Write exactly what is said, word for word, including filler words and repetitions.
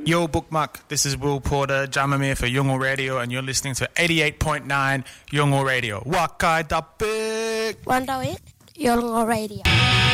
Yo, Bookmark, this is Will Porter, Jamamir for Yungle Radio, and you're listening to eighty-eight point nine Yungle Radio. Wakai da big! Wonder it, Yungle Radio.